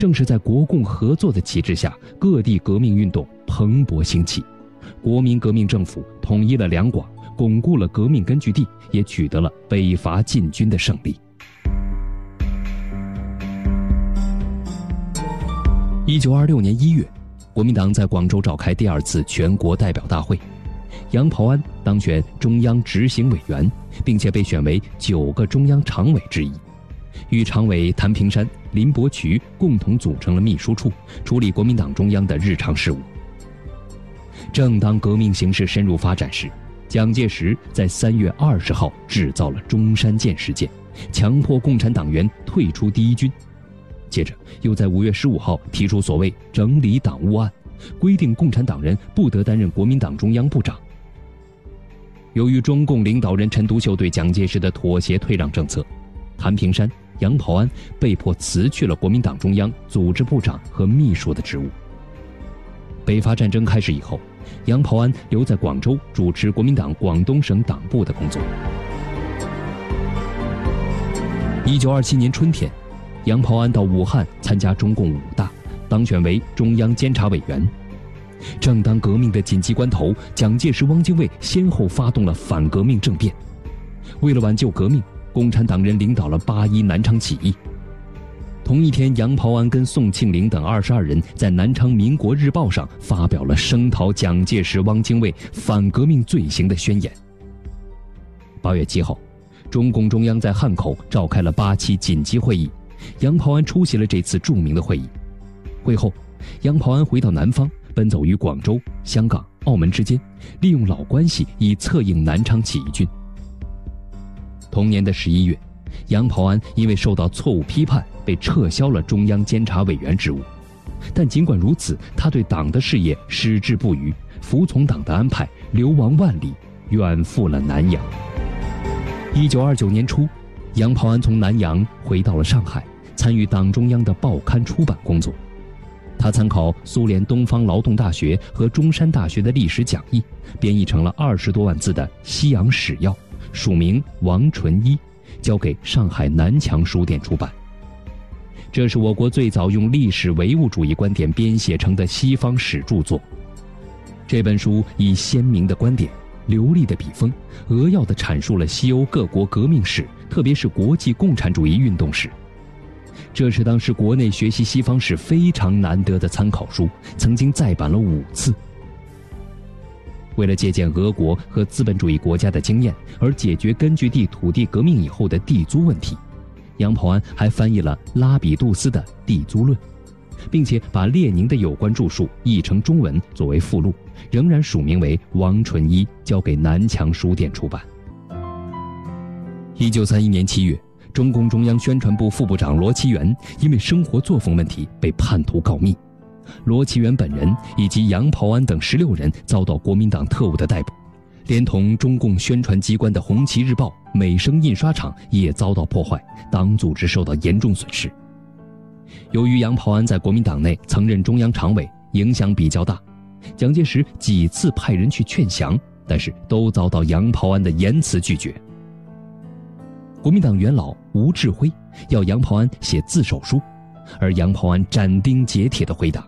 正是在国共合作的旗帜下，各地革命运动蓬勃兴起，国民革命政府统一了两广，巩固了革命根据地，也取得了北伐进军的胜利。1926年1月，国民党在广州召开第2次全国代表大会，杨匏安当选中央执行委员，并且被选为9个中央常委之一，与常委谭平山、林伯渠共同组成了秘书处，处理国民党中央的日常事务。正当革命形势深入发展时，蒋介石在3月20号制造了中山舰事件，强迫共产党员退出第一军。接着又在5月15号提出所谓整理党务案，规定共产党人不得担任国民党中央部长。由于中共领导人陈独秀对蒋介石的妥协退让政策，谭平山、杨匏安被迫辞去了国民党中央组织部长和秘书的职务。北伐战争开始以后，杨匏安留在广州主持国民党广东省党部的工作。1927年春天，杨匏安到武汉参加中共5大，当选为中央监察委员。正当革命的紧急关头，蒋介石、汪精卫先后发动了反革命政变。为了挽救革命，共产党人领导了8·1南昌起义。同一天，杨匏安跟宋庆龄等22人在南昌《民国日报》上发表了声讨蒋介石、汪精卫反革命罪行的宣言。8月7号，中共中央在汉口召开了8期紧急会议，杨匏安出席了这次著名的会议。会后，杨匏安回到南方，奔走于广州、香港、澳门之间，利用老关系以策应南昌起义军。同年的11月，杨匏安因为受到错误批判，被撤销了中央监察委员职务。但尽管如此，他对党的事业矢志不渝，服从党的安排，流亡万里，远赴了南洋。1929年初，杨匏安从南洋回到了上海，参与党中央的报刊出版工作。他参考苏联东方劳动大学和中山大学的历史讲义，编译成了20多万字的《西洋史要》，署名王纯一，交给上海南墙书店出版。这是我国最早用历史唯物主义观点编写成的西方史著作。这本书以鲜明的观点、流利的笔锋，扼要地阐述了西欧各国革命史，特别是国际共产主义运动史。这是当时国内学习西方史非常难得的参考书，曾经再版了5次。为了借鉴俄国和资本主义国家的经验，而解决根据地土地革命以后的地租问题，杨匏安还翻译了拉比杜斯的《地租论》，并且把列宁的有关著述译成中文作为附录，仍然署名为王纯一，交给南墙书店出版。1931年7月，中共中央宣传部副部长罗奇元因为生活作风问题被叛徒告密，罗奇元本人以及杨匏安等16人遭到国民党特务的逮捕，连同中共宣传机关的《红旗日报》、美声印刷厂也遭到破坏，党组织受到严重损失。由于杨匏安在国民党内曾任中央常委，影响比较大，蒋介石几次派人去劝降，但是都遭到杨匏安的严词拒绝。国民党元老吴志辉要杨匏安写自首书，而杨匏安斩钉截铁地回答：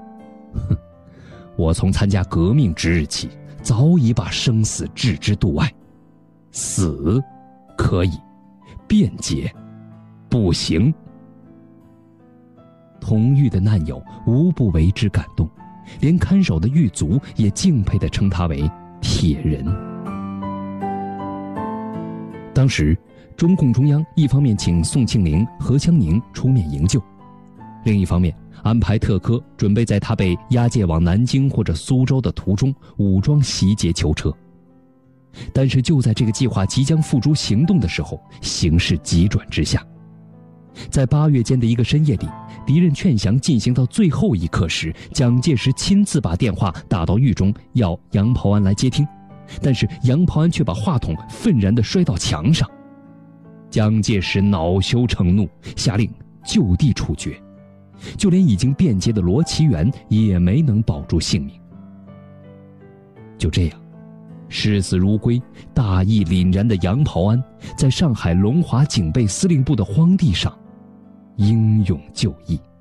我从参加革命之日起，早已把生死置之度外，死可以，辩解不行。同狱的难友无不为之感动，连看守的狱卒也敬佩地称他为铁人。当时中共中央一方面请宋庆龄、何香凝出面营救，另一方面安排特科准备在他被押解往南京或者苏州的途中武装袭劫囚车。但是就在这个计划即将付诸行动的时候，形势急转直下。在8月间的一个深夜里，敌人劝降进行到最后一刻时，蒋介石亲自把电话打到狱中，要杨匏安来接听，但是杨匏安却把话筒愤然地摔到墙上。蒋介石恼羞成怒，下令就地处决，就连已经辩解的罗奇元也没能保住性命。就这样，视死如归、大义凛然的杨匏安，在上海龙华警备司令部的荒地上英勇就义。